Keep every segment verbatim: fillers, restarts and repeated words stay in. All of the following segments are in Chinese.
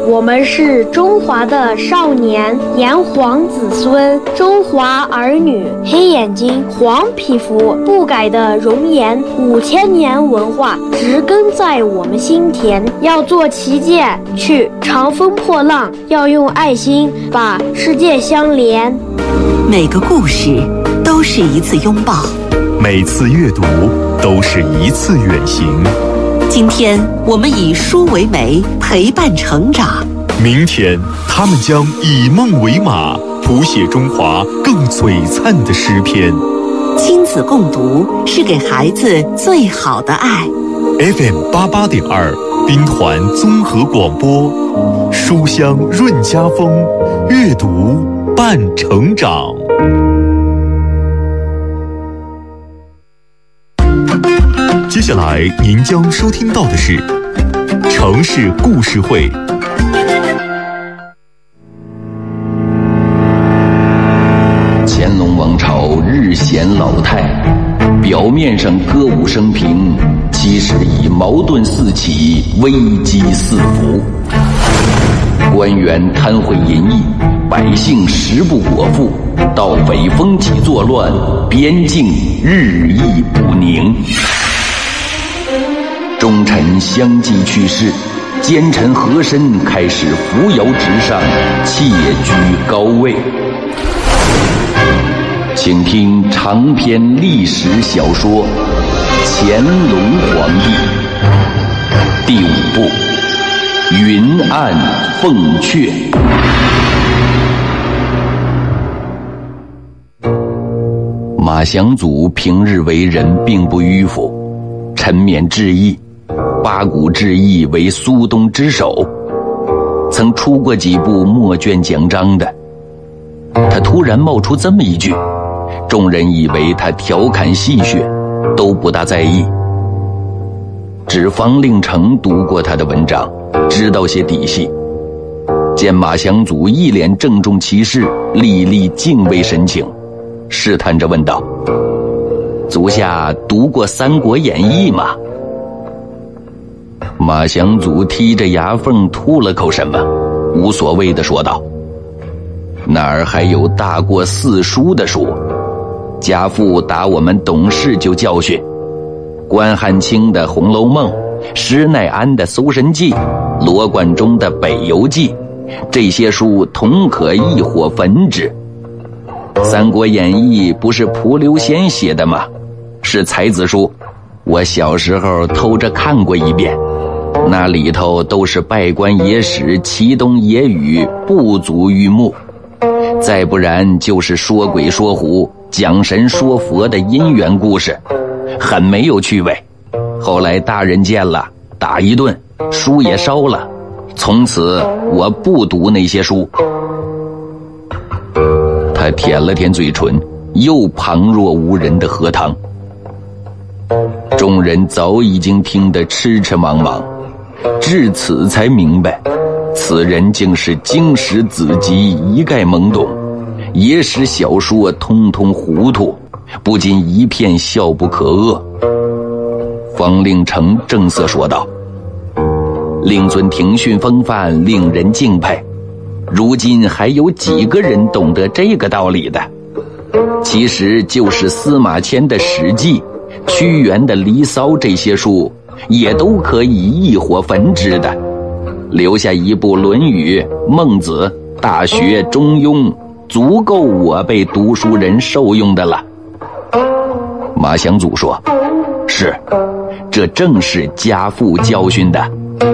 我们是中华的少年，炎黄子孙，中华儿女，黑眼睛，黄皮肤，不改的容颜，五千年文化植根在我们心田。要做旗舰，去长风破浪，要用爱心把世界相连。 每个故事都是一次拥抱， 每次阅读都是一次远行。 今天我们以书为媒，陪伴成长。 明天他们将以梦为马，谱写中华更璀璨的诗篇。 亲子共读是给孩子最好的爱。 F M 八八点二，兵团综合广播，书香润家风，阅读伴成长。接下来您将收听到的是城市故事会。 乾隆王朝日显老态，表面上歌舞升平，其实已矛盾四起，危机四伏。官员贪贿淫逸，百姓食不果腹，盗匪风起作乱，边境日益不宁。忠臣相继去世，奸臣和珅开始扶摇直上，窃居高位。请听长篇历史小说《乾隆皇帝》第五部《云暗凤阙》。马祥祖平日为人并不迂腐，沉湎志毅，八股志毅为苏东之首，曾出过几部墨卷奖章的。他突然冒出这么一句，众人以为他调侃戏谑，都不大在意。只方令成读过他的文章，知道些底细。见马祥祖一脸郑重其事，历历敬畏神情，试探着问道：足下读过《三国演义》吗？马祥祖踢着牙缝吐了口什么，无所谓地说道：哪儿还有大过四书的书？家父打我们懂事就教训，关汉卿的《红楼梦》，施耐庵的《搜神记》，罗贯中的《北游记》，这些书同可一火焚之。《三国演义》不是蒲留仙写的吗？是才子书，我小时候偷着看过一遍，那里头都是拜官野史、奇东野语，不足于目。再不然就是说鬼说狐、讲神说佛的因缘故事，很没有趣味。后来大人见了，打一顿，书也烧了。从此我不读那些书。他舔了舔嘴唇，又旁若无人地喝汤。众人早已经听得痴痴茫茫，至此才明白，此人竟是经史子集一概懵懂，野史小说通通糊涂，不禁一片笑不可遏。方令成正色说道：令尊庭训风范，令人敬佩，如今还有几个人懂得这个道理的？其实就是司马迁的《史记》，屈原的《离骚》，这些书也都可以一火焚之的，留下一部《论语》《孟子》《大学》《中庸》，足够我辈读书人受用的了。马祥祖说：是，这正是家父教训的。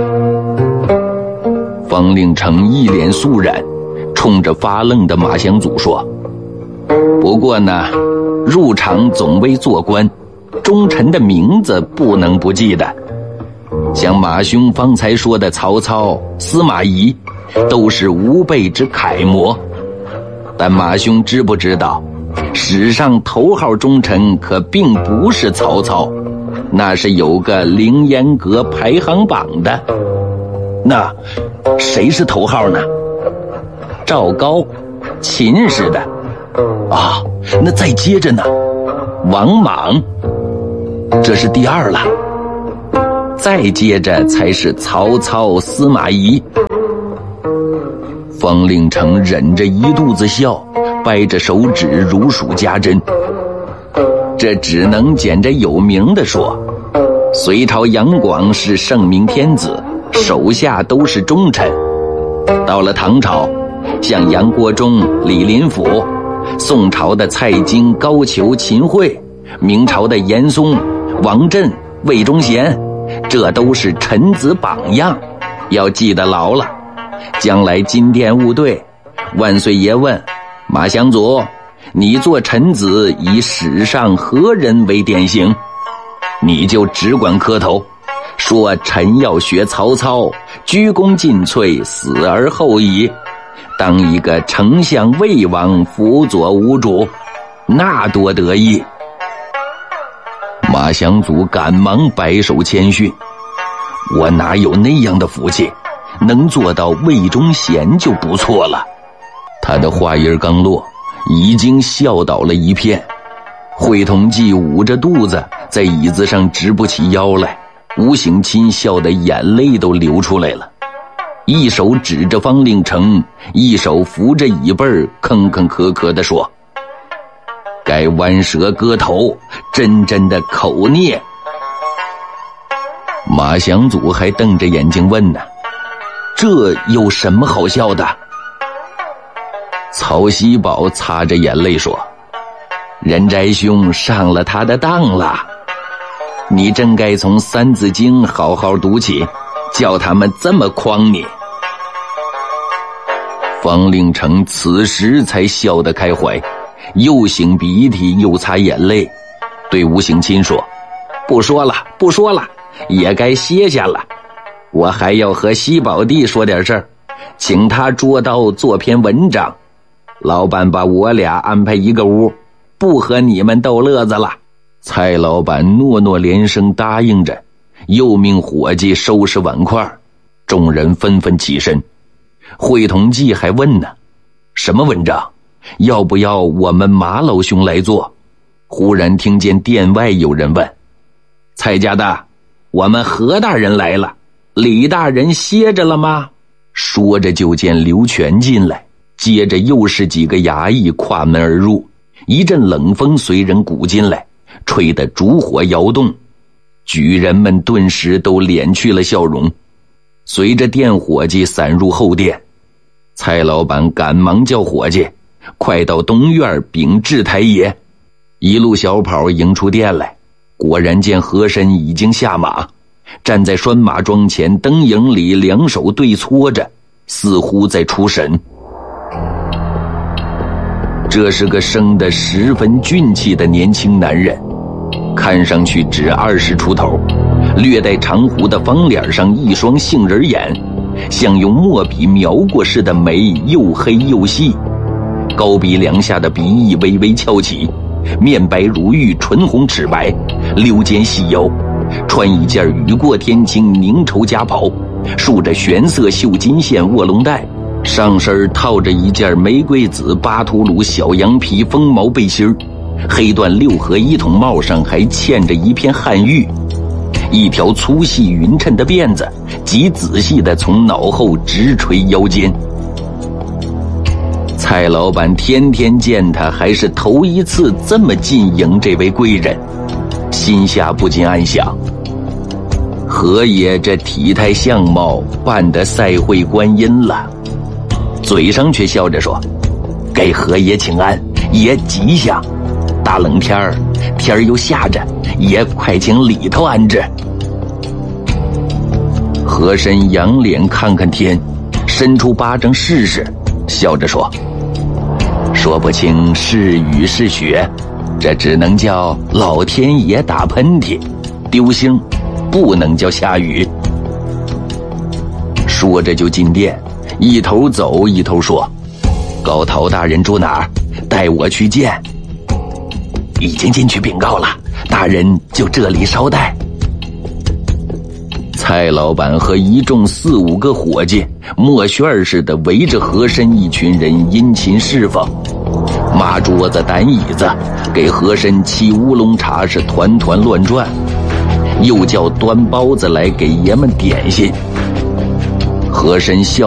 方令成一脸肃然，冲着发愣的马祥祖说：不过呢，入场总为做官，忠臣的名字不能不记得。像马兄方才说的曹操、司马懿，都是吾辈之楷模。但马兄知不知道，史上头号忠臣可并不是曹操，那是有个凌烟阁排行榜的。那谁是头号呢？赵高、秦氏的。啊，那再接着呢？王莽，这是第二了。 再接着才是曹操、司马懿。方令成忍着一肚子笑，掰着手指如数家珍。这只能捡着有名的说，隋朝杨广是圣明天子，手下都是忠臣。到了唐朝，像杨国忠、李林甫，宋朝的蔡京、高俅、秦桧，明朝的严嵩、王振、魏忠贤，这都是臣子榜样，要记得牢了。将来金殿务对，万岁爷问马相祖，你做臣子以史上何人为典型？你就只管磕头，说臣要学曹操，鞠躬尽瘁，死而后已，当一个丞相魏王，辅佐吴主，那多得意。马相祖赶忙摆手谦逊，我哪有那样的福气，能做到魏忠贤就不错了。他的话音刚落，已经笑倒了一片。会同济捂着肚子在椅子上直不起腰来，吴省亲笑得眼泪都流出来了，一手指着方令成，一手扶着椅背儿，吭吭咳咳地说，该弯舌割头，真真的口孽。马相祖还瞪着眼睛问呢，这有什么好笑的？曹锡宝擦着眼泪说，任斋兄上了他的当了，你真该从三字经好好读起，叫他们这么诓你。方令成此时才笑得开怀，又擤鼻涕又擦眼泪，对吴省亲说，不说了不说了，也该歇下了，我还要和西宝弟说点事儿，请他捉刀做篇文章，老板把我俩安排一个屋，不和你们逗乐子了。蔡老板诺诺连声答应着，又命伙计收拾碗筷，众人纷纷起身。会同济还问呢，什么文章？要不要我们马老兄来做？忽然听见殿外有人问，蔡家的，我们何大人来了，李大人歇着了吗？说着就见刘全进来，接着又是几个衙役跨门而入，一阵冷风随人鼓进来，吹得烛火摇动，举人们顿时都敛去了笑容。随着店伙计散入后殿，蔡老板赶忙叫伙计快到东院禀智太爷，一路小跑迎出殿来，果然见和珅已经下马，站在拴马桩前灯影里，两手对搓着，似乎在出神。这是个生得十分俊气的年轻男人，看上去只二十出头，略带长胡的方脸上一双杏仁眼，像用墨笔描过似的眉又黑又细，高鼻梁下的鼻翼微微翘起，面白如玉，唇红齿白，溜肩细腰，穿一件雨过天晴凝绸夹袍，束着玄色绣金线卧龙带，上身套着一件玫瑰紫巴图鲁小羊皮风毛背心，黑缎六合一筒帽上还嵌着一片汉玉，一条粗细匀称的辫子极仔细地从脑后直垂腰间。蔡老板天天见他，还是头一次这么近迎这位贵人，心下不禁暗想，何爷这体态相貌办得赛会观音了，嘴上却笑着说，给何爷请安，爷吉祥，大冷天儿，天儿又下着，爷快请里头安置。和珅仰脸看看天，伸出巴掌试试，笑着说，说不清是雨是雪，这只能叫老天爷打喷嚏，丢星，不能叫下雨。说着就进殿，一头走一头说，高陶大人住哪儿？带我去见。已经进去禀告了，大人就这里稍待。蔡老板和一众四五个伙计墨旋似的围着和珅一群人殷勤侍奉，抹桌子掸椅子，给和珅沏乌龙茶是团团乱转。 又叫端包子来给爷们点心。和珅笑